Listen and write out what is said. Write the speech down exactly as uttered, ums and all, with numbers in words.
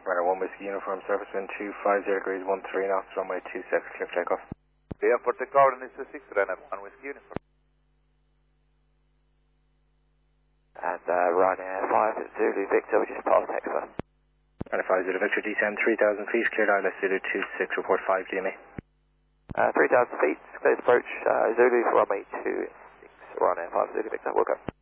Runner one Whiskey Uniform, surface wind two five zero degrees, one three knots, runway two six, clear for takeoff. Yeah, for the coordinates is six, Runner one Whiskey Uniform. And uh, Ryanair five Zulu Victor, we just passed Hexer. Runner five Zulu Victor, descend three thousand feet, cleared island Zulu two six, report five D M E. Uh, three thousand feet, cleared approach, uh, Zulu for runway two six, Ryanair five Zulu Victor, we'll go.